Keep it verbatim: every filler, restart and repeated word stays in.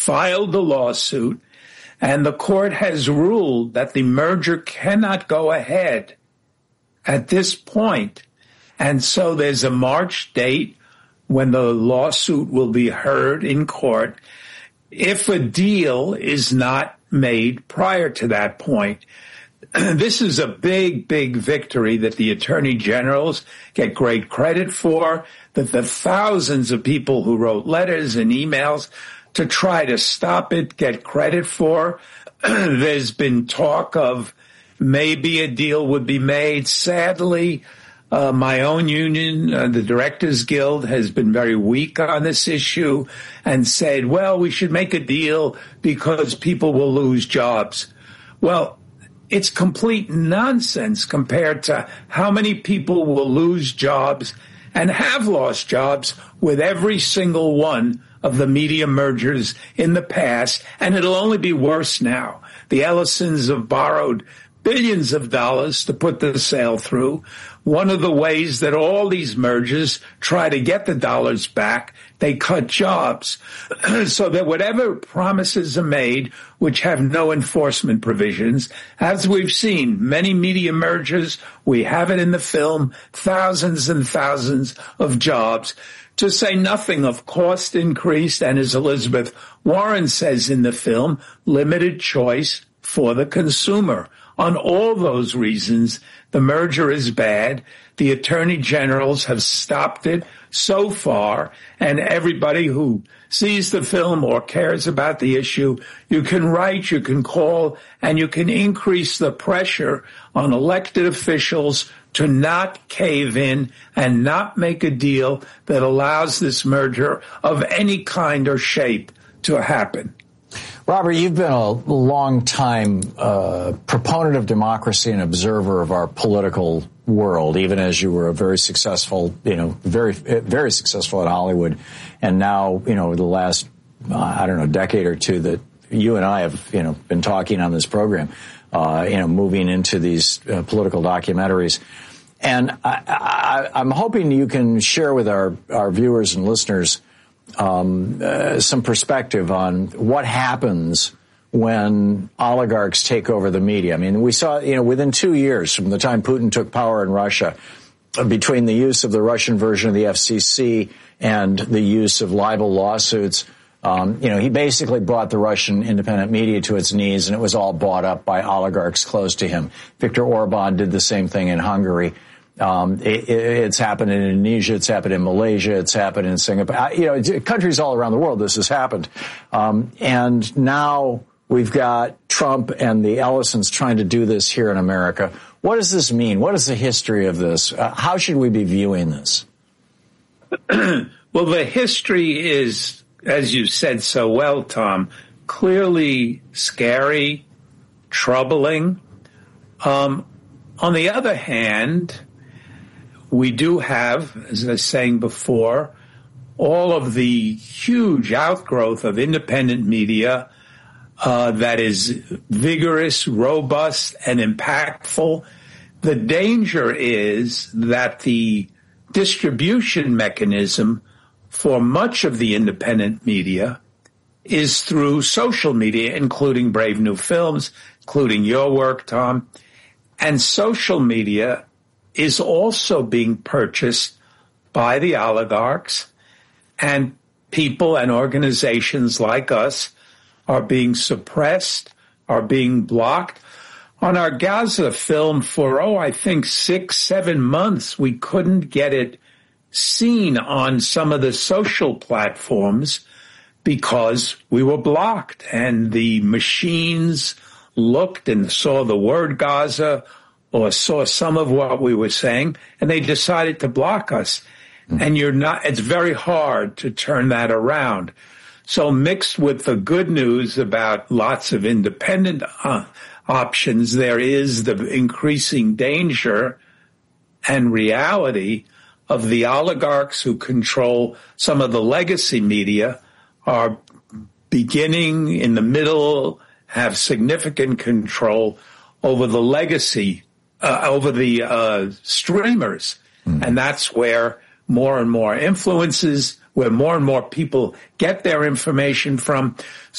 filed the lawsuit, and the court has ruled that the merger cannot go ahead at this point. And so there's a March date when the lawsuit will be heard in court if a deal is not made prior to that point. This is a big, big victory that the attorney generals get great credit for, that the thousands of people who wrote letters and emails to try to stop it get credit for. There's been talk of maybe a deal would be made. Sadly, uh, my own union, uh, the Directors Guild, has been very weak on this issue and said, well, we should make a deal because people will lose jobs. Well, it's complete nonsense compared to how many people will lose jobs and have lost jobs with every single one of the media mergers in the past, and it'll only be worse now. The Ellisons have borrowed billions of dollars to put the sale through. One of the ways that all these mergers try to get the dollars back, they cut jobs so that whatever promises are made, which have no enforcement provisions, as we've seen, many media mergers, we have it in the film, thousands and thousands of jobs, to say nothing of cost increase, and as Elizabeth Warren says in the film, limited choice for the consumer. On all those reasons, the merger is bad. The attorney generals have stopped it so far, and everybody who sees the film or cares about the issue, you can write, you can call, and you can increase the pressure on elected officials to not cave in and not make a deal that allows this merger of any kind or shape to happen. Robert, you've been a long time uh, proponent of democracy and observer of our political world, even as you were a very successful, you know, very, very successful in Hollywood. And now, you know, the last, uh, I don't know, decade or two that you and I have, you know, been talking on this program, uh, you know, moving into these uh, political documentaries. And I, I, I'm hoping you can share with our, our viewers and listeners Um, uh, some perspective on what happens when oligarchs take over the media. I mean, we saw, you know, within two years from the time Putin took power in Russia, uh, between the use of the Russian version of the F C C and the use of libel lawsuits, um, you know, he basically brought the Russian independent media to its knees, and it was all bought up by oligarchs close to him. Viktor Orban did the same thing in Hungary. Um, it, it's happened in Indonesia. It's happened in Malaysia. It's happened in Singapore. You know, countries all around the world, this has happened. Um, and now we've got Trump and the Ellisons trying to do this here in America. What does this mean? What is the history of this? Uh, how should we be viewing this? Well, the history is, as you said so well, Tom, clearly scary, troubling. Um, on the other hand, we do have, as I was saying before, all of the huge outgrowth of independent media uh, that is vigorous, robust, and impactful. The danger is that the distribution mechanism for much of the independent media is through social media, including Brave New Films, including your work, Tom. And social media is also being purchased by the oligarchs, and people and organizations like us are being suppressed, are being blocked. On our Gaza film for, oh, I think six, seven months, we couldn't get it seen on some of the social platforms because we were blocked, and the machines looked and saw the word Gaza or saw some of what we were saying, and they decided to block us. Mm-hmm. And you're not, it's very hard to turn that around. So mixed with the good news about lots of independent uh, options, there is the increasing danger and reality of the oligarchs who control some of the legacy media are beginning in the middle, have significant control over the legacy Uh, over the uh, streamers. Mm. And that's where more and more influences, where more and more people get their information from.